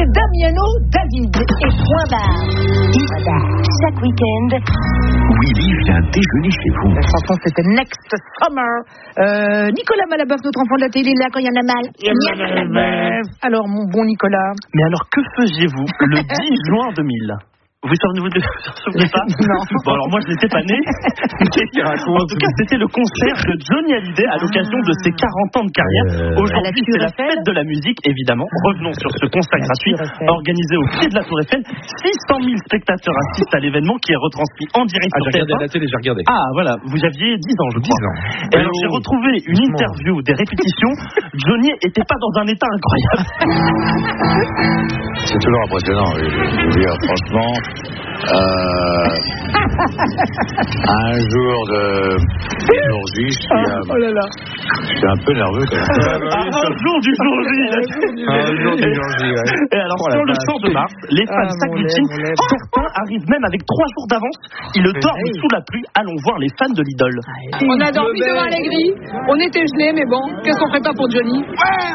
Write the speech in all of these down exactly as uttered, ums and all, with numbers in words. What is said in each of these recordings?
Damiano David et point barre. Chaque week-end, Willy vient déjeuner chez vous. la chanson c'était Next Summer. Euh, Nicolas Malabeuf, notre enfant de la télé, là quand il y en a mal. Il y en a mal. Alors mon bon Nicolas. Mais alors que faisiez-vous le dix juin deux mille? Vous vous souvenez, vous vous souvenez pas? Non. Bon, alors moi je n'étais pas né. En tout cas, c'était le concert de Johnny Hallyday à l'occasion de ses quarante ans de carrière. Euh, Aujourd'hui, c'est la fête de la musique, évidemment. Revenons sur ce concert gratuit organisé au pied de la Tour Eiffel. six cent mille spectateurs assistent à l'événement qui est retransmis en direct Ah, sur j'ai T F un. regardé la télé, j'ai regardé. Ah, voilà, vous aviez dix ans, je crois. dix ans. Et alors, j'ai retrouvé une interview des répétitions. Johnny était pas dans un état incroyable. C'est toujours impressionnant, je veux dire, franchement. Euh, un jour de jour J, je suis, un, Oh là là. je suis un peu nerveux quand même. Ah, un jour du jour J. Un jour du jour J, ouais. Et alors, Oh la sur le vache. champ de Mars, les fans Ah, mon s'agglutinent. lait, mon lait. Certains arrivent même avec trois jours d'avance. Ils dorment sous la pluie. Allons voir les fans de l'idole. On a dormi devant Allegri, on était gelés, mais bon, qu'est-ce qu'on ferait pas pour Johnny?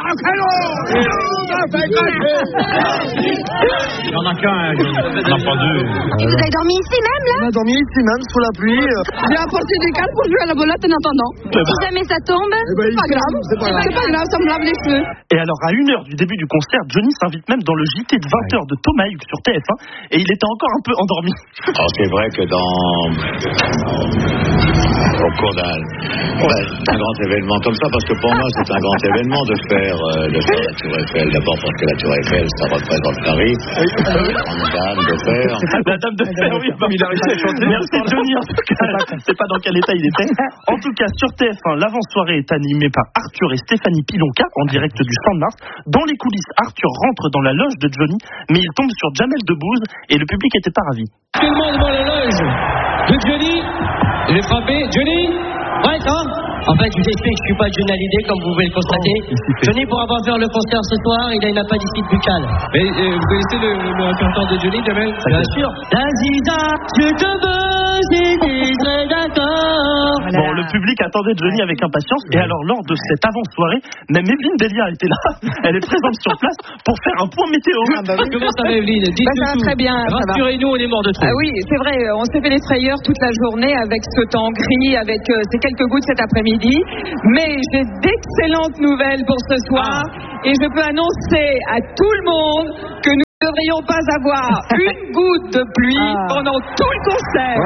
Il y en a qu'un, on n'a pas deux. Et vous avez dormi ici même, là? On a dormi ici même, sous la pluie. J'ai apporté des cales pour jouer à la belote en attendant. Si jamais ça tombe? Eh ben, C'est pas grave, c'est pas grave. c'est pas grave, ça me lave les cheveux. Et alors, à une heure du début du concert, Johnny s'invite même dans le J T de vingt heures de Thomas Hugues sur T F un. Et il était encore un peu endormi. Alors c'est vrai que dans au cours d'un ouais, d'un grand événement comme ça, parce que pour moi c'est un grand événement de faire euh, de faire la Tour Eiffel. D'abord parce que la Tour Eiffel ça représente Paris. Grande dame de fer. La dame de fer, oui, bah, il a réussi à chanter. Merci Johnny, en tout cas. Je sais pas dans quel état il était. En tout cas, sur T F un, l'avant-soirée est animée par Arthur et Stéphanie Pilonka en direct du Champ de Mars. Dans les coulisses, Arthur rentre dans la loge de Johnny, mais il tombe sur Jamel Debbouze et le public était pas ravi. Actuellement devant la loge de Johnny. Je vais frapper. Johnny, right, hein? En fait, je vous explique, je suis pas Johnny Hallyday, comme vous pouvez le constater. Johnny, pour avoir fait le concert ce soir, il a une appendicite buccale. Mais euh, vous connaissez le, le répertoire de Johnny, Jamel? Bien sûr. La Ziza, je te veux, si tu serais d'accord. Voilà. Bon, le public attendait Johnny avec impatience. Et alors, lors de cette avant-soirée, même Evelyne Delia était là. Elle est présente sur place pour faire un point météo. Ah bah oui. Comment ça va, Evelyne? Dites-nous Bah, ça va tout. très bien, ça va. Rassurez-nous, on est mort de trop. Ah oui, c'est vrai, on s'est fait les frayeurs toute la journée avec ce temps gris, avec euh, ces quelques gouttes cet après-midi. Mais j'ai d'excellentes nouvelles pour ce soir. Et je peux annoncer à tout le monde que nous ne devrions pas avoir une goutte de pluie Ah. pendant tout le concert.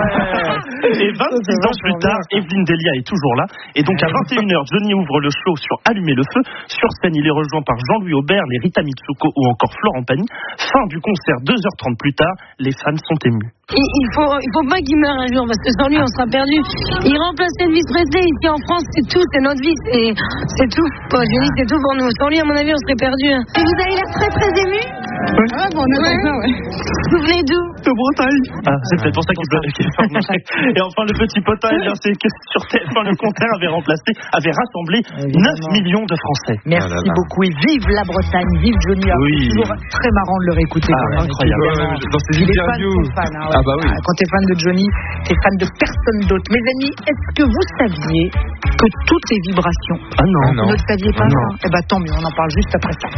Et vingt-six ans plus tard, Evelyne Delia est toujours là. Et donc à vingt et une heures, Johnny ouvre le show sur Allumer le feu. Sur scène, il est rejoint par Jean-Louis Aubert, les Rita Mitsuko ou encore Florent Pagny. Fin du concert, deux heures trente plus tard, les fans sont émus. Il, il faut, il faut pas qu'il meure un jour, parce que sans lui, on sera perdu. Il remplace Elvis Presley ici en France, c'est tout, c'est notre vie, c'est, c'est tout. Bon, Johnny, c'est tout pour nous. Sans lui, à mon avis, on serait perdu. Et vous avez l'air très très ému. Ah, bon, on est d'accord, ouais. Vous venez d'où? De Bretagne. Ah, c'est peut-être pour ça qu'il peut. Et enfin, le petit potin, eh bien, c'est que sur T F un, le concert avait remplacé, avait rassemblé neuf millions de Français. Merci Ah là là. beaucoup et vive la Bretagne, vive Johnny. Alors, Oui. C'est toujours très marrant de le réécouter. Ah, quand même, incroyable. évidemment. Ouais, dans ses Puis les fans interviews. sont fans, hein, ouais. Ah bah oui. Quand t'es fan de Johnny, t'es fan de personne d'autre. Mes amis, est-ce que vous saviez que toutes les vibrations, Ah non. non. vous ne le saviez pas? Non. Eh ben tant mieux, on en parle juste après ça.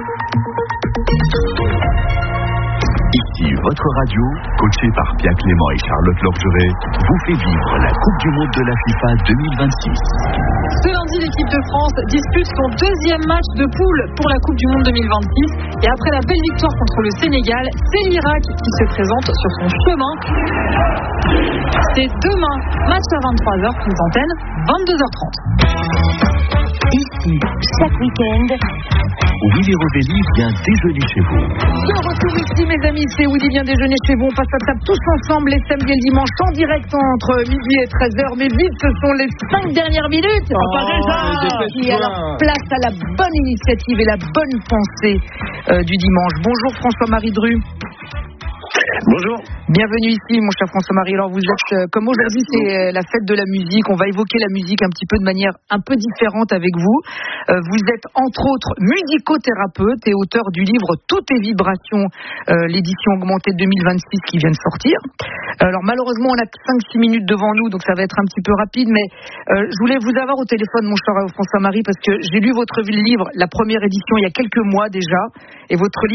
Ici votre radio, coaché par Pierre Clément et Charlotte Lorgeret, vous fait vivre la Coupe du Monde de la FIFA deux mille vingt-six. Ce lundi, l'équipe de France dispute son deuxième match de poule pour la Coupe du Monde deux mille vingt-six. Et après la belle victoire contre le Sénégal, c'est l'Irak qui se présente sur son chemin. C'est demain, match à vingt-trois heures, prise d'antenne, vingt-deux heures trente. Ici, chaque week-end, Willy Rovelli vient déjeuner chez vous. de retour ici, mes amis, c'est Woody vient déjeuner chez vous. On passe à table tous ensemble les samedis et le dimanche en direct entre midi et treize heures. Mais vite, ce sont les cinq dernières minutes. Oh, pas déjà. dépêche-toi. Qui alors place à la bonne initiative et la bonne pensée euh, du dimanche. Bonjour François-Marie Dru. Bonjour. Bienvenue ici, mon cher François-Marie. Alors, vous êtes, euh, comme aujourd'hui, c'est euh, la fête de la musique. On va évoquer la musique un petit peu de manière un peu différente avec vous. Euh, vous êtes, entre autres, musicothérapeute et auteur du livre Toutes les vibrations, euh, l'édition augmentée de deux mille vingt-six qui vient de sortir. Alors, malheureusement, on a que cinq six minutes devant nous, donc ça va être un petit peu rapide. Mais euh, je voulais vous avoir au téléphone, mon cher François-Marie, parce que j'ai lu votre livre, la première édition, il y a quelques mois déjà. Et votre livre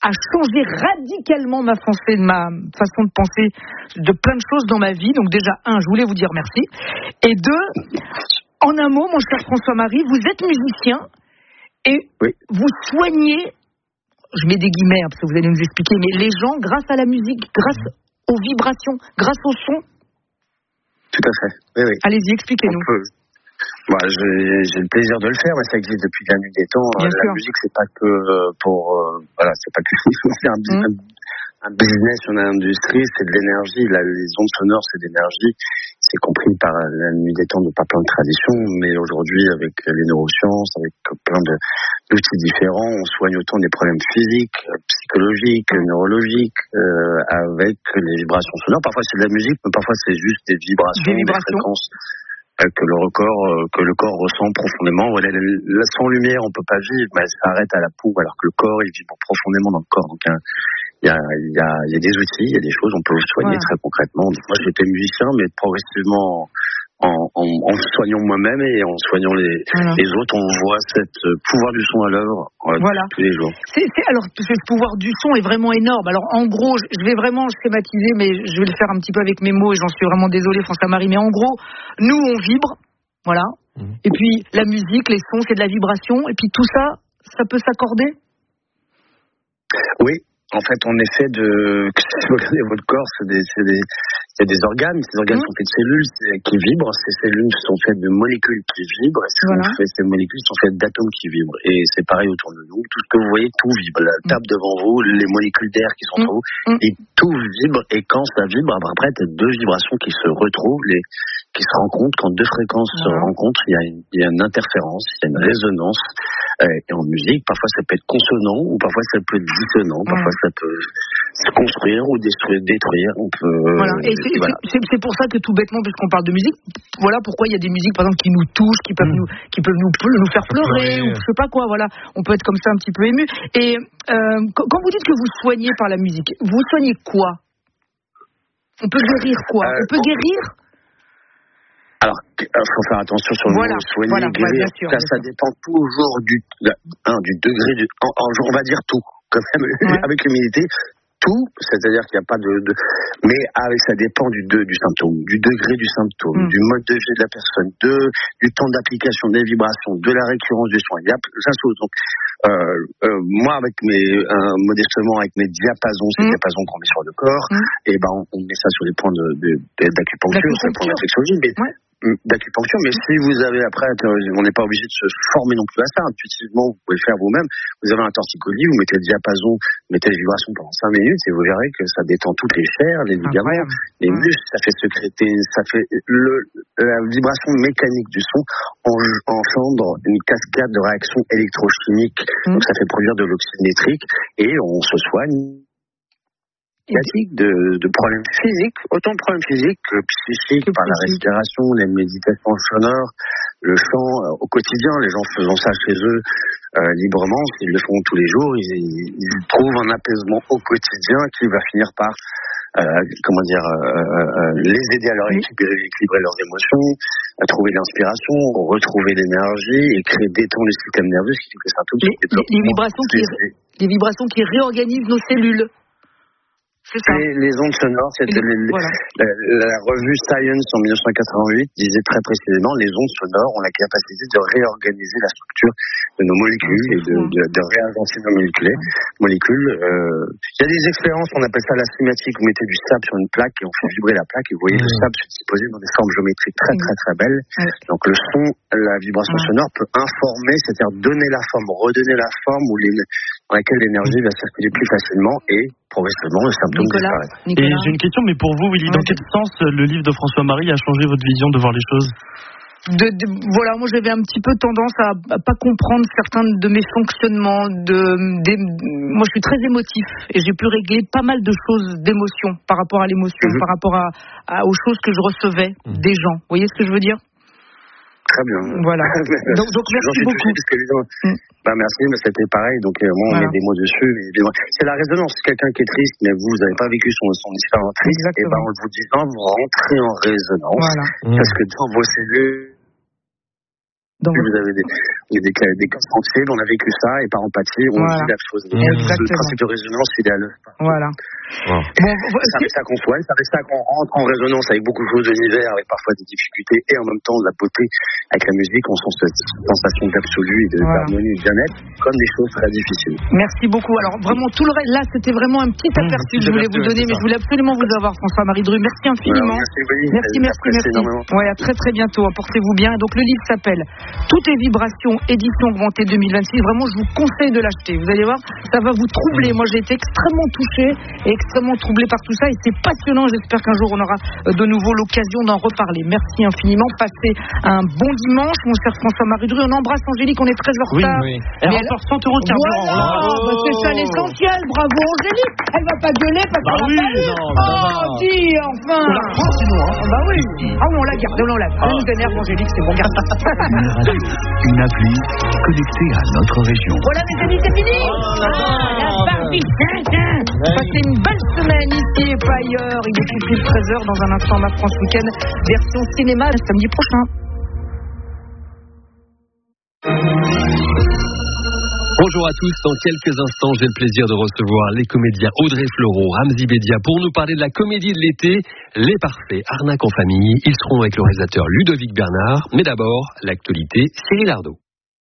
a changé radicalement ma pensée, ma façon de penser de plein de choses dans ma vie. Donc déjà, un, je voulais vous dire merci. Et deux, en un mot, mon cher François-Marie, vous êtes musicien et oui. vous soignez, je mets des guillemets parce que vous allez nous expliquer, mais les gens grâce à la musique, grâce aux vibrations, grâce au son. Tout à fait, oui, oui. Allez-y, expliquez-nous. Moi, bah, j'ai le plaisir de le faire, mais ça existe depuis la nuit des temps. Bien la sûr. musique, c'est pas que pour, euh, voilà, c'est pas que c'est un, mmh. un, un business, une industrie, c'est de l'énergie. Les ondes sonores, c'est de l'énergie. C'est compris par la nuit des temps de pas plein de traditions, mais aujourd'hui, avec les neurosciences, avec plein de d'outils différents, on soigne autant des problèmes physiques, psychologiques, neurologiques, euh, avec les vibrations sonores. Parfois, c'est de la musique, mais parfois, c'est juste des vibrations, des, vibrations. des fréquences. Que le corps, que le corps ressent profondément. Voilà, la, sans lumière, on peut pas vivre, mais elle s'arrête à la peau, alors que le corps, il vibre profondément dans le corps. Donc, il y a, il y a, il y a des outils, il y a des choses, on peut le soigner voilà. très concrètement. Donc, moi, j'étais musicien, mais progressivement, en, en, en soignant moi-même et en soignant les, voilà. les autres, on voit cette pouvoir du son à l'œuvre voilà. tous les jours. C'est, c'est, alors, ce pouvoir du son est vraiment énorme. Alors, en gros, je vais vraiment schématiser, mais je vais le faire un petit peu avec mes mots, et j'en suis vraiment désolée, François-Marie, mais en gros, nous, on vibre, voilà, mmh. et puis la musique, les sons, c'est de la vibration, et puis tout ça, ça peut s'accorder ? Oui. En fait, on essaie de, si vous regardez votre corps, c'est des, c'est des, c'est des organes. Ces organes mmh. sont faits de cellules qui vibrent. Ces cellules sont faites de molécules qui vibrent. Et voilà. fait, ces molécules sont faites d'atomes qui vibrent. Et c'est pareil autour de nous. Tout ce que vous voyez, tout vibre. La table mmh. devant vous, les molécules d'air qui sont mmh. entre vous, mmh. et tout vibre. Et quand ça vibre, après, il y a deux vibrations qui se retrouvent, les, qui se rencontrent. Quand deux fréquences mmh. se rencontrent, il y a une, il y a une interférence, il y a une résonance. Et en musique, parfois ça peut être consonant ou parfois ça peut être dissonant, ouais. parfois ça peut se construire ou détruire, détruire. On peut. Voilà. Et c'est, voilà. c'est, c'est pour ça que tout bêtement, puisqu'on parle de musique, voilà pourquoi il y a des musiques par exemple qui nous touchent, qui peuvent mmh. nous, qui peuvent nous, nous faire pleurer, pleurer ou je sais pas quoi. Voilà, on peut être comme ça un petit peu ému. Et euh, quand vous dites que vous soignez par la musique, vous soignez quoi ? On peut guérir quoi ? euh, On peut guérir ? Alors, il faut faire attention sur le voilà, mot soigner, voilà, guérir. Ouais, sûr, ça, ça dépend toujours du, hein, du degré, du, en, en, on va dire tout, quand même, ouais. avec l'humilité. Tout, c'est-à-dire qu'il n'y a pas de, de mais ah, ça dépend du, de, du symptôme, du degré du symptôme, mm. du mode de vie de la personne, de, du temps d'application des vibrations, de la récurrence du soin. Il y a plein de choses. Donc, euh, euh, moi, avec mes, euh, modestement, avec mes diapasons, ces mm. diapasons qu'on met sur le corps, mm. et ben, on, on met ça sur les points de, de, de, d'acupuncture, c'est pour la sexologie, mais ouais. d'acupuncture, mais si vous avez après, on n'est pas obligé de se former non plus à ça, intuitivement, vous pouvez le faire vous-même. Vous avez un torticolis, vous mettez le diapason, vous mettez les vibrations pendant cinq minutes et vous verrez que ça détend toutes les chairs, les ligaments, les muscles, ça fait sécréter, ça fait le, la vibration mécanique du son engendre une cascade de réactions électrochimiques, mmh. donc ça fait produire de l'oxyde nitrique et on se soigne. De, de problèmes physiques, autant de problèmes physiques que psychiques, que par la respiration, les méditations sonores, le chant euh, au quotidien, les gens faisant ça chez eux euh, librement, s'ils le font tous les jours, ils, ils trouvent un apaisement au quotidien qui va finir par euh, comment dire euh, euh, les aider à leur équilibrer, équilibrer leurs émotions, à trouver l'inspiration, retrouver l'énergie et créer détendre le système nerveux, ce qui fait que c'est un truc les, les, les vibrations qui les vibrations qui réorganisent nos cellules. C'est ça. Et les ondes sonores, c'est les, les, voilà. la, la revue Science en dix-neuf cent quatre-vingt-huit disait très précisément les ondes sonores ont la capacité de réorganiser la structure de nos molécules et de, de, de réagencer nos molécules. molécules. Euh, il y a des expériences, on appelle ça la cinématique, vous mettez du sable sur une plaque et on fait vibrer la plaque et vous voyez mmh. le sable se disposer dans des formes géométriques très très très belles. Mmh. Donc le son, la vibration mmh. sonore peut informer, c'est-à-dire donner la forme, redonner la forme où les, dans laquelle l'énergie va circuler plus facilement et progressivement le symptôme disparaît. Et j'ai une question, mais pour vous, Willy, ouais, dans quel sens le livre de François-Marie a changé votre vision de voir les choses ? De, de, voilà, moi j'avais un petit peu tendance à, à pas comprendre certains de mes fonctionnements. De, de, moi je suis très émotif et j'ai pu régler pas mal de choses d'émotion par rapport à l'émotion, mmh. par rapport à, à, aux choses que je recevais mmh. des gens. Vous voyez ce que je veux dire ? Très bien. Voilà. donc, donc merci beaucoup. Touché, mmh. bah, merci, mais c'était pareil. Donc euh, moi on voilà. met des mots dessus. Mais, c'est la résonance. Quelqu'un qui est triste, mais vous n'avez pas vécu son, son expérience triste, et ben en vous disant, vous rentrez en résonance. Voilà. Parce mmh. que dans vos cellules Donc... Vous avez des, des, des, des cas sensibles, on a vécu ça, et par empathie, on voilà. vit la chose. Donc, le principe de résonance, il est à l'œuvre. Voilà. Wow. Bon, ça reste à qu'on soigne, ça reste à qu'on rentre en résonance avec beaucoup de choses de l'univers, avec parfois des difficultés, et en même temps de la beauté. Avec la musique, on sent cette sensation d'absolu et d'harmonie voilà. et de bien-être, comme des choses très difficiles. Merci beaucoup. Alors vraiment, tout le reste, là, c'était vraiment un petit aperçu mmh, que je voulais vous donner, mais je voulais absolument vous avoir, François-Marie Dru. Merci infiniment. Voilà, merci, oui, merci, merci, merci. Ouais, à très très bientôt. Portez-vous bien. Donc le livre s'appelle Toutes les vibrations, édition augmentée deux mille vingt-six. Vraiment, je vous conseille de l'acheter. Vous allez voir, ça va vous troubler. Moi, j'ai été extrêmement touchée et extrêmement troublée par tout ça, et c'est passionnant. J'espère qu'un jour on aura de nouveau l'occasion d'en reparler. Merci infiniment. Passez un bon dimanche, mon cher François-Marie Dru. On embrasse Angélique, on est très en retard. Oui, oui. Elle remporte cent euros de carburant. Voilà, oh bah c'est ça l'essentiel. Bravo Angélique. Elle va pas gueuler parce bah qu'on oui, l'a pas non, oh, si, enfin. On la prend sinon. Hein. Oh, bah oui. Ah oui, on la garde, on la garde. Elle nous énerve, Angélique, c'est bon, garde. Une radio, une appli connectée à notre région. Voilà, mes amis, c'est fini. Oh, ah, la Barbie. Passez une belle semaine ici et pas ailleurs. Il est tout de treize heures dans un instant, Ma France Week-end, version cinéma, le samedi prochain. Bonjour à tous, dans quelques instants j'ai le plaisir de recevoir les comédiens Audrey Fleurot, Ramzy Bedia pour nous parler de la comédie de l'été, Les Parfaits, Arnaque en famille. Ils seront avec le réalisateur Ludovic Bernard, mais d'abord l'actualité, Cyril Ardo.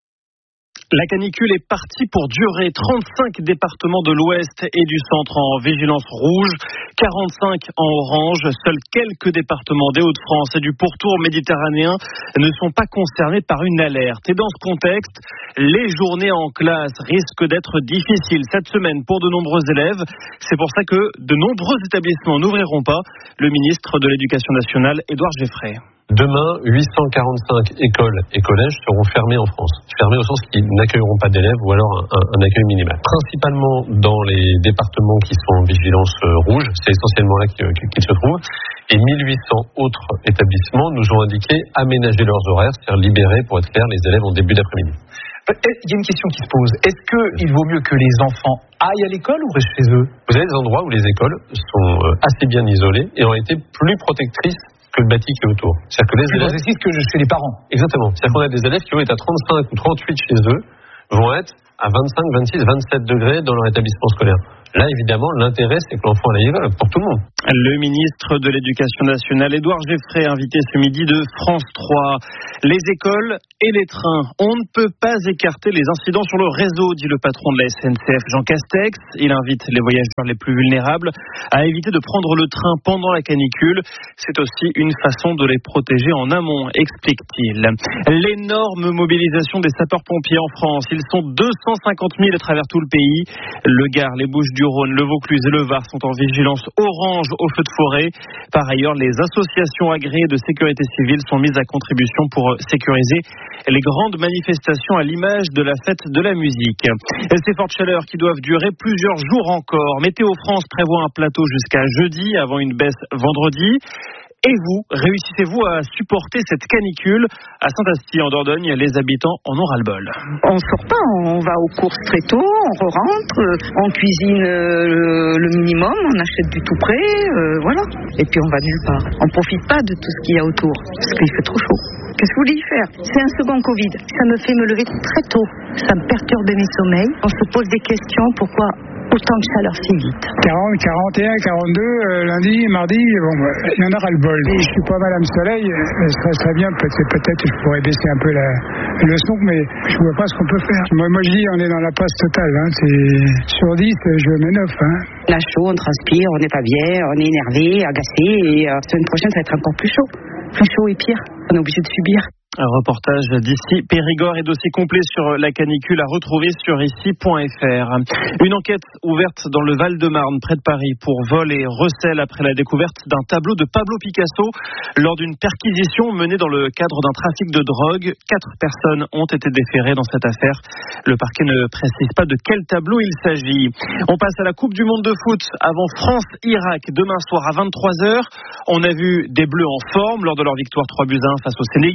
La canicule est partie pour durer. trente-cinq départements de l'Ouest et du Centre en vigilance rouge, quarante-cinq en orange. Seuls quelques départements des Hauts-de-France et du pourtour méditerranéen ne sont pas concernés par une alerte. Et dans ce contexte, les journées en classe risquent d'être difficiles cette semaine pour de nombreux élèves. C'est pour ça que de nombreux établissements n'ouvriront pas. Le ministre de l'Éducation nationale, Édouard Geffray. Demain, huit cent quarante-cinq écoles et collèges seront fermés en France. Fermés au sens qu'ils n'accueilleront pas d'élèves ou alors un, un, un accueil minimal. Principalement dans les départements qui sont en vigilance rouge, c'est essentiellement là qu'ils, qu'ils se trouvent. Et mille huit cents autres établissements nous ont indiqué aménager leurs horaires, c'est-à-dire libérer, pour être clair, les élèves en début d'après-midi. Il y a une question qui se pose. Est-ce qu'il vaut mieux que les enfants aillent à l'école ou restent chez eux ? Vous avez des endroits où les écoles sont assez bien isolées et ont été plus protectrices que le bâti qui est autour. C'est-à-dire que les élèves... C'est que chez les parents. Exactement. C'est-à-dire qu'on a des élèves qui vont être à trente-cinq ou trente-huit chez eux, vont être à vingt-cinq, vingt-six, vingt-sept degrés dans leur établissement scolaire. Là, évidemment, l'intérêt, c'est que l'enfant aille à l'école pour tout le monde. Le ministre de l'Éducation nationale, Édouard Geffray, invité ce midi de France trois. Les écoles et les trains. On ne peut pas écarter les incidents sur le réseau, dit le patron de la S N C F, Jean Castex. Il invite les voyageurs les plus vulnérables à éviter de prendre le train pendant la canicule. C'est aussi une façon de les protéger en amont, explique-t-il. L'énorme mobilisation des sapeurs-pompiers en France. Ils sont deux cent cinquante mille à travers tout le pays. Le Gard, les Bouches-du-Rhône, le Vaucluse et le Var sont en vigilance orange au feu de forêt. Par ailleurs, les associations agréées de sécurité civile sont mises à contribution pour sécuriser les grandes manifestations à l'image de la fête de la musique. Et ces fortes chaleurs qui doivent durer plusieurs jours encore. Météo France prévoit un plateau jusqu'à jeudi avant une baisse vendredi. Et vous, réussissez-vous à supporter cette canicule ? À Saint-Asti, en Dordogne, les habitants en ont ras-le-bol. On ne sort pas, on va aux courses très tôt, on re-rentre, on cuisine le, le minimum, on achète du tout prêt, euh, voilà. Et puis on va nulle part. On ne profite pas de tout ce qu'il y a autour, parce qu'il fait trop chaud. Qu'est-ce que vous voulez y faire ? C'est un second Covid. Ça me fait me lever très tôt. Ça me perturbe mes sommeils. On se pose des questions, pourquoi autant de chaleur si vite. quarante, quarante et un, quarante-deux, euh, lundi, mardi, bon, il y en aura le bol. Et je suis pas Madame Soleil, ça serait bien, peut-être, peut-être je pourrais baisser un peu la, le son, mais je vois pas ce qu'on peut faire. Moi, moi je dis, on est dans la passe totale, hein, c'est sur dix, je mets neuf. Hein. On a chaud, on transpire, on n'est pas bien, on est énervé, agacé, et la euh, semaine prochaine, ça va être encore plus chaud. Plus chaud et pire, on est obligé de subir. Un reportage d'ici Périgord et dossier complet sur la canicule à retrouver sur ici point f r. Une enquête ouverte dans le Val-de-Marne, près de Paris, pour vol et recel après la découverte d'un tableau de Pablo Picasso lors d'une perquisition menée dans le cadre d'un trafic de drogue. Quatre personnes ont été déférées dans cette affaire. Le parquet ne précise pas de quel tableau il s'agit. On passe à la Coupe du Monde de foot avant France-Irak demain soir à vingt-trois heures. On a vu des Bleus en forme lors de leur victoire trois buts à un face au Sénégal, qui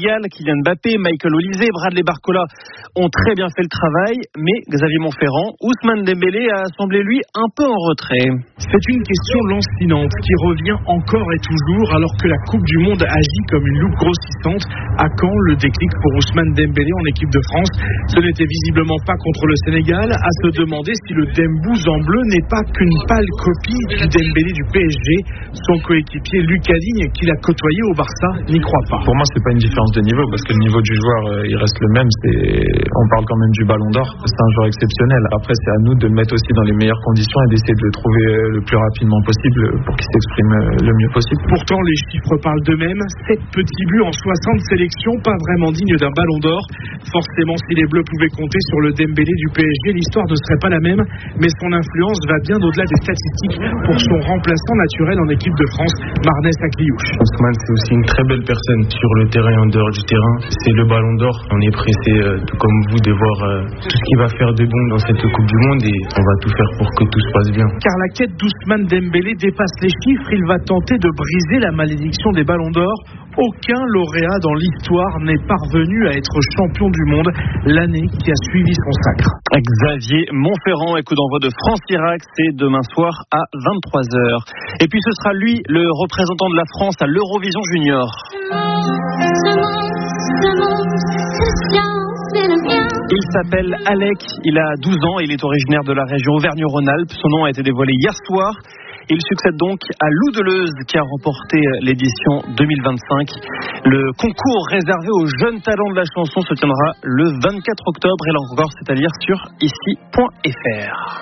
Kylian Mbappé, Michael Olise, Bradley Barcola ont très bien fait le travail, mais Xavier Montferrand, Ousmane Dembélé a semblé lui un peu en retrait. C'est une question lancinante qui revient encore et toujours alors que la Coupe du Monde agit comme une loupe grossissante. À quand le déclic pour Ousmane Dembélé en équipe de France? Ce n'était visiblement pas contre le Sénégal. À se demander si le Dembouz en bleu n'est pas qu'une pâle copie du Dembélé du P S G. Son coéquipier Lucas Digne, qu'il a côtoyé au Barça, n'y croit pas. Pour moi, c'est pas une différence de niveau parce que le niveau du joueur, euh, il reste le même. C'est... On parle quand même du Ballon d'Or. C'est un joueur exceptionnel. Après, c'est à nous de le mettre aussi dans les meilleures conditions et d'essayer de le trouver le plus rapidement possible pour qu'il s'exprime le mieux possible. Pourtant, les chiffres parlent d'eux-mêmes. sept petits buts en soixante sélections, pas vraiment digne d'un Ballon d'Or. Forcément, si les Bleus pouvaient compter sur le Dembélé du P S G, l'histoire ne serait pas la même. Mais son influence va bien au-delà des statistiques pour son remplaçant naturel en équipe de France, Marnès Akliouche. Ousmane, c'est aussi une très belle personne sur le terrain et en dehors du terrain. C'est le Ballon d'Or. On est pressé, euh, tout comme vous, de voir euh, tout ce qu'il va faire de bon dans cette Coupe du Monde et on va tout faire pour que tout se passe bien. Car la quête d'Ousmane Dembélé dépasse les chiffres. Il va tenter de briser la malédiction des Ballons d'Or. Aucun lauréat dans l'histoire n'est parvenu à être champion du monde l'année qui a suivi son sacre. Xavier Montferrand, coup d'envoi de France-Irak, c'est demain soir à vingt-trois heures. Et puis ce sera lui, le représentant de la France à l'Eurovision Junior. Il s'appelle Alec, il a douze ans et il est originaire de la région Auvergne-Rhône-Alpes. Son nom a été dévoilé hier soir. Il succède donc à Lou Deleuze qui a remporté l'édition deux mille vingt-cinq. Le concours réservé aux jeunes talents de la chanson se tiendra le vingt-quatre octobre. Et là encore, c'est à lire sur ici point f r.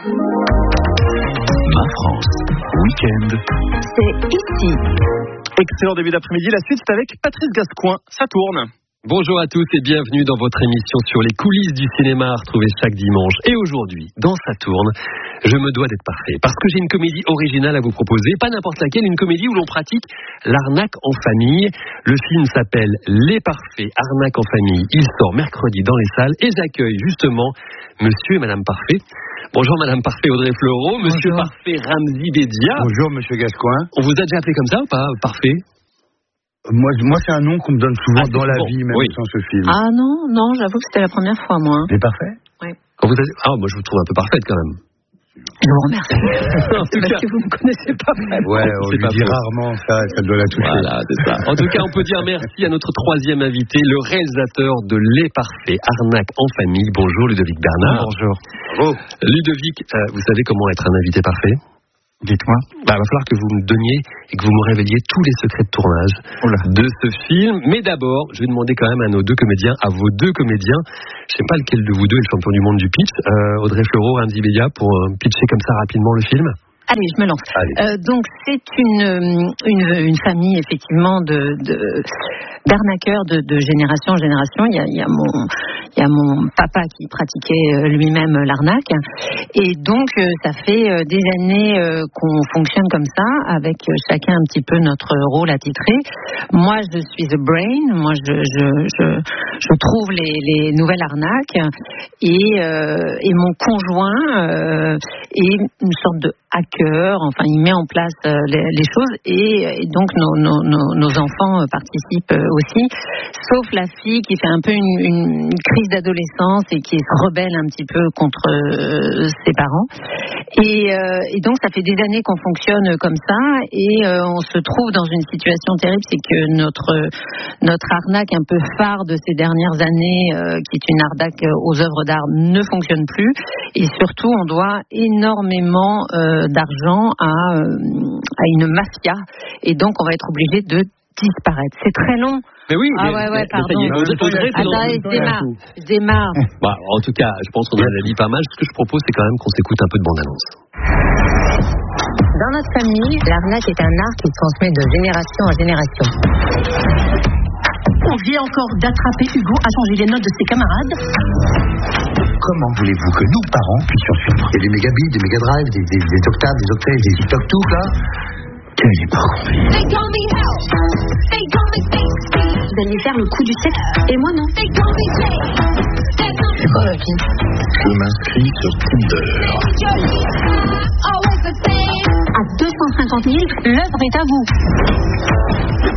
Ma France, week-end. C'est ici. Excellent début d'après-midi. La suite, c'est avec Patrice Gascoin. Ça tourne. Bonjour à tous et bienvenue dans votre émission sur les coulisses du cinéma à retrouver chaque dimanche. Et aujourd'hui, dans Ça tourne, je me dois d'être parfait parce que j'ai une comédie originale à vous proposer. Pas n'importe laquelle, une comédie où l'on pratique l'arnaque en famille. Le film s'appelle Les Parfaits, arnaque en famille. Il sort mercredi dans les salles et j'accueille justement Monsieur et Madame Parfait. Bonjour Madame Parfait Audrey Fleurot, Monsieur Bonjour. Parfait Ramzi Bedia. Bonjour Monsieur Gascoin. On vous a déjà appelé comme ça ou pas, Parfait? Moi, moi c'est un nom qu'on me donne souvent ah, dans la bon. vie, même oui. sans ce film. Ah non, non, j'avoue que c'était la première fois, moi. C'est parfait. Oui. Quand vous avez... Ah, moi je vous trouve un peu parfaite quand même. Je vous remercie. C'est parce que vous ne me connaissez pas vraiment. Ouais, on lui dit rarement ça, ça doit la toucher. Voilà, c'est ça. En tout cas, on peut dire merci à notre troisième invité, le réalisateur de Les Parfaits, arnaque en famille. Bonjour Ludovic Bernard. Bonjour. Bravo. Ludovic, euh, vous savez comment être un invité parfait? Dites-moi. Bah, il va falloir que vous me donniez et que vous me révéliez tous les secrets de tournage Oula. de ce film. Mais d'abord, je vais demander quand même à nos deux comédiens, à vos deux comédiens, je ne sais pas lequel de vous deux est le champion du monde du pitch, euh, Audrey Fleurot, Ramzi Bedia, pour euh, pitcher comme ça rapidement le film. Allez, je me lance. Euh, donc, c'est une, une, une famille, effectivement, de, de, d'arnaqueurs de, de génération en génération. Il y a, il y a mon... Il y a mon papa qui pratiquait lui-même l'arnaque. Et donc, ça fait des années qu'on fonctionne comme ça, avec chacun un petit peu notre rôle attitré. Moi, je suis the brain. Moi, je, je, je, je trouve les, les nouvelles arnaques. Et, euh, et mon conjoint euh, est une sorte de hacker. Enfin, il met en place les, les choses. Et, et donc, nos, nos, nos, nos enfants participent aussi. Sauf la fille qui fait un peu une, une crise d'adolescence et qui se rebelle un petit peu contre euh, ses parents. Et, euh, et donc, ça fait des années qu'on fonctionne comme ça et euh, on se trouve dans une situation terrible, c'est que notre, notre arnaque un peu phare de ces dernières années, euh, qui est une arnaque aux œuvres d'art, ne fonctionne plus. Et surtout, on doit énormément euh, d'argent à, euh, à une mafia. Et donc, on va être obligé de disparaître. C'est très long. Mais oui, ah mais, ouais, ouais, mais, pardon. mais vous êtes Audrey, Attends, je démarre. Je démarre. Bah, en tout cas, je pense qu'on en a dit pas mal. Ce que je propose, c'est quand même qu'on s'écoute un peu de bande-annonce. Dans notre famille, l'arnaque est un art qui se transmet de génération en génération. On vient encore d'attraper Hugo à changer les notes de ses camarades. Comment voulez-vous que nous, parents, puissions suivre? Il y a des mégabits, des mégadrives, des, des, des octaves, des octaves, des tic-toc-tout, là. Quelle époque. Vous allez faire le coup du siècle, et moi non. C'est quoi la vie? Je m'inscris sur Tinder. À deux cent cinquante mille, l'œuvre est à vous.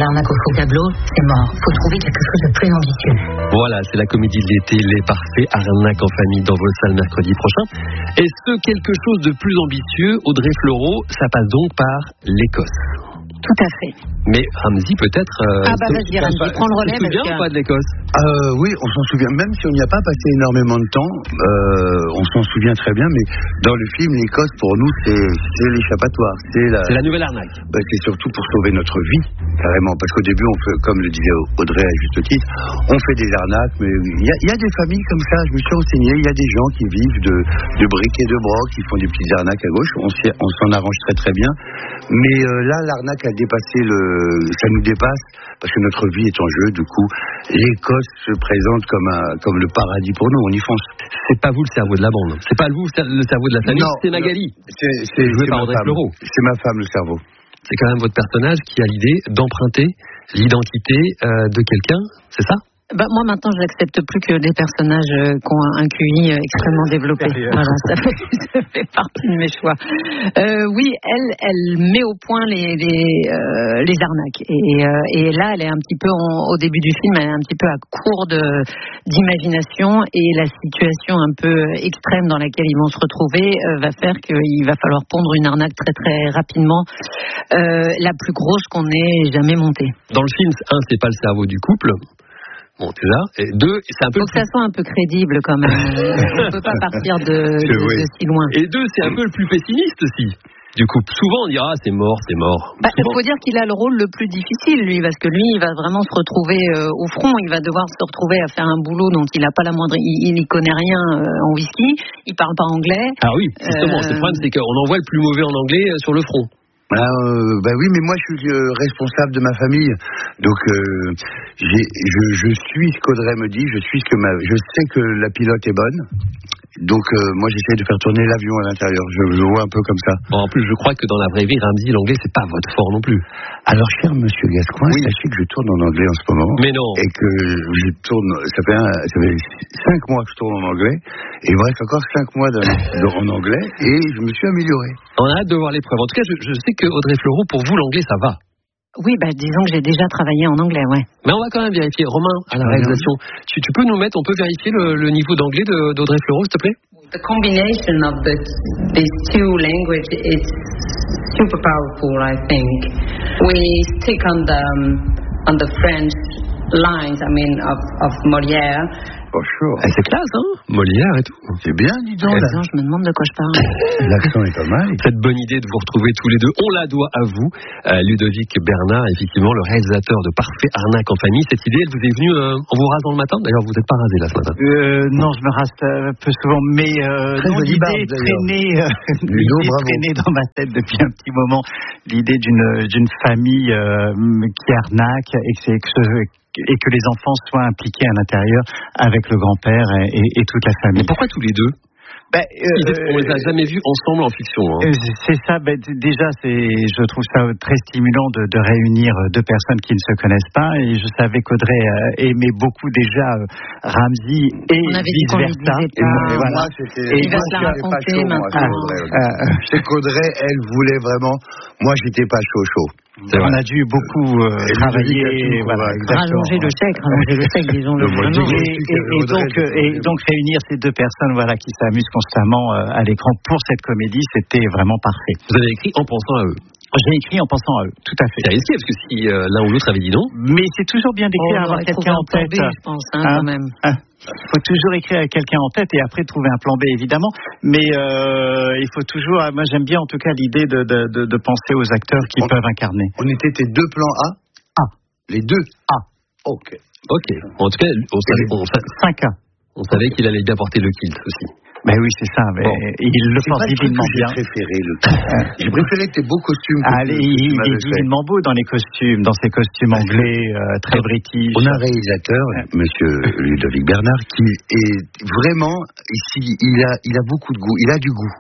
l'arnaque au faux tableau, c'est mort. Faut trouver quelque chose de plus ambitieux. Voilà, c'est la comédie de l'été, Les Parfaits, arnaque en famille dans vos salles mercredi prochain. Et ce quelque chose de plus ambitieux, Audrey Fleurot, ça passe donc par l'Écosse. Tout à fait. Mais Ramzi, peut-être. Euh, ah bah vas-y, Ramzi, prends le relais. Tu te souviens ou pas de l'Écosse? euh, Oui, on s'en souvient. Même si on n'y a pas passé énormément de temps, euh, on s'en souvient très bien. Mais dans le film, l'Écosse, pour nous, c'est, c'est l'échappatoire. C'est la, c'est la nouvelle arnaque. Bah, c'est surtout pour sauver notre vie, carrément. Parce qu'au début, on fait, comme le disait Audrey à juste titre, on fait des arnaques. Mais il y, y a des familles comme ça. Je me suis renseigné. Il y a des gens qui vivent de, de briquet de broc, qui font des petites arnaques à gauche. On, on s'en arrange très très bien. Mais euh, là, l'arnaque a dépassé le, ça nous dépasse parce que notre vie est en jeu. Du coup, l'Écosse se présente comme un, comme le paradis pour nous. On y fonce. C'est pas vous le cerveau de la bande. C'est pas vous le cerveau de la famille. Non, c'est Magali. C'est, c'est, joué c'est par Audrey Fleurot. C'est ma femme le cerveau. C'est quand même votre personnage qui a l'idée d'emprunter l'identité euh, de quelqu'un. C'est ça? Bah, moi, maintenant, je n'accepte plus que des personnages euh, qui ont un Q I euh, extrêmement développé. Voilà, ça fait, ça fait partie de mes choix. Euh, oui, elle, elle met au point les, les, euh, les arnaques. Et, euh, et là, elle est un petit peu, en, au début du film, elle est un petit peu à court de, d'imagination. Et la situation un peu extrême dans laquelle ils vont se retrouver euh, va faire qu'il va falloir pondre une arnaque très, très rapidement. Euh, la plus grosse qu'on ait jamais montée. Dans le film, un, c'est pas le cerveau du couple. Bon, c'est ça. Et deux, c'est un peu. Faut que ça soit un peu crédible quand même. On peut pas partir de, de, oui. de si loin. Et deux, c'est un peu le plus pessimiste aussi. Du coup, souvent on dira ah, c'est mort, c'est mort. Bah, il faut dire qu'il a le rôle le plus difficile, lui, parce que lui, il va vraiment se retrouver euh, au front. Il va devoir se retrouver à faire un boulot dont il n'a pas la moindre. Il n'y connaît rien euh, en whisky. Il parle pas anglais. Ah oui, justement. Euh... Le problème, c'est qu'on envoie le plus mauvais en anglais euh, sur le front. Ah, euh, bah oui, mais moi je suis euh, responsable de ma famille, donc euh, j'ai, je, je suis ce qu'Audrey me dit, je suis ce que ma, je sais que la pilote est bonne, donc euh, moi j'essaie de faire tourner l'avion à l'intérieur. Je, je vois un peu comme ça. Bon, en plus, je crois que dans la vraie vie, Ramzi, l'anglais c'est pas votre fort non plus. Alors, cher Monsieur Gascoigne, oui. Sachez que je tourne en anglais en ce moment. Mais non. Et que je tourne, ça fait, un, ça fait cinq mois que je tourne en anglais, et il me reste encore cinq mois de, de, en anglais, et je me suis amélioré. On a hâte de voir l'épreuve. En tout cas, je, je sais que Audrey Fleurot, pour vous, l'anglais, ça va. Oui, bah, disons que j'ai déjà travaillé en anglais, ouais. Mais on va quand même vérifier. Romain, à la réalisation, tu, tu peux nous mettre, on peut vérifier le, le niveau d'anglais de, d'Audrey Fleurot, s'il te plaît? The combination of the, these two languages is super powerful, I think. We stick on the, on the French lines, I mean, of, of Molière. Oh, sure. Ah, c'est classe, hein? Molière et tout. C'est bien, dis donc. Là. Je me demande de quoi je parle. L'accent est pas mal. Cette bonne idée de vous retrouver tous les deux, on la doit à vous, à Ludovic Bernard, effectivement, le réalisateur de Parfait Arnaque en famille. Cette idée, elle vous est venue euh, en vous rasant le matin? D'ailleurs, vous n'êtes pas rasé là ce matin. Euh, non, je me rase un peu souvent, mais euh, non, l'idée traînait, euh, l'idée traînait dans ma tête depuis un petit moment. L'idée d'une, d'une famille euh, qui arnaque et que c'est que ce, et que les enfants soient impliqués à l'intérieur avec le grand-père et, et, et toute la famille. Mais pourquoi tous les deux? Ben, euh, on les a jamais vus ensemble en fiction. Hein. C'est ça. Ben, déjà, c'est, je trouve ça très stimulant de, de réunir deux personnes qui ne se connaissent pas. Et je savais qu'Audrey euh, aimait beaucoup déjà euh, Ramzi et vice versa. Et moi, voilà. Et il va se la raconter maintenant. C'est qu'Audrey, elle voulait vraiment. Moi, j'étais pas chaud chaud. On a dû beaucoup euh, travailler, voilà, rallonger le chèque, rallonger le chèque, disons-le. Et, et, et, donc, et donc réunir ces deux personnes, voilà, qui s'amusent constamment euh, à l'écran pour cette comédie, c'était vraiment parfait. Vous avez écrit en pensant à eux? J'ai écrit en pensant à eux, tout à fait. C'est risqué parce que si euh, l'un ou l'autre avait dit non. Mais c'est toujours bien d'écrire oh, avoir quelqu'un en tête. B, je pense, hein, hein, quand même. Hein. Il faut toujours écrire avec quelqu'un en tête et après trouver un plan B, évidemment. Mais euh, il faut toujours. Moi, j'aime bien en tout cas l'idée de, de, de, de penser aux acteurs qui on, peuvent incarner. On était tes deux plans A. A. Les deux A. Ok. Ok. En tout cas, on savait, on savait, cinq A. On savait qu'il allait bien porter le kilt aussi. Ben oui, c'est ça. Mais bon. Il le porte divinement bien. J'ai préféré le. J'ai préféré tes beaux costumes. Allez, il est divinement beau dans les costumes, dans ses costumes anglais euh, très british. On a un réalisateur, Monsieur Ludovic Bernard, qui est vraiment ici. Il a, il a beaucoup de goût. Il a du goût.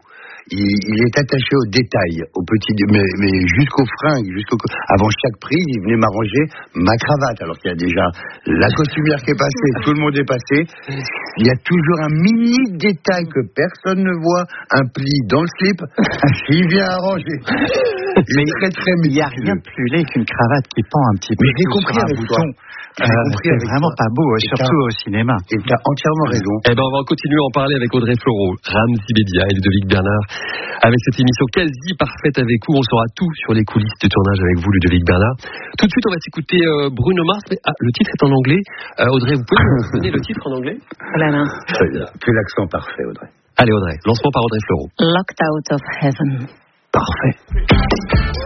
il, il est attaché aux détails, aux petits, mais, mais jusqu'aux fringues, jusqu'au, avant chaque prise, il venait m'arranger ma cravate, alors qu'il y a déjà la costumière qui est passée, tout le monde est passé. Il y a toujours un mini détail que personne ne voit, un pli dans le slip, il vient arranger. Mais très très il n'y a rien de plus laid qu'une cravate qui pend un petit peu. Mais j'ai compris avec toi. Euh, c'est vraiment toi. Pas beau, surtout au cinéma. Et tu as entièrement raison. Eh ben, on va continuer à en parler avec Audrey Fleurot, Ramzy Bedia et Ludovic Bernard. Avec cette émission quasi parfaite avec vous, on saura tout sur les coulisses du tournage avec vous, Ludovic Bernard. Tout de suite, on va s'écouter euh, Bruno Mars. Mais, ah, le titre est en anglais. Euh, Audrey, vous pouvez nous donner le titre en anglais? Voilà. Tu as l'accent parfait, Audrey. Allez, Audrey. Lancement par Audrey Fleurot. Locked Out of Heaven. Parfait.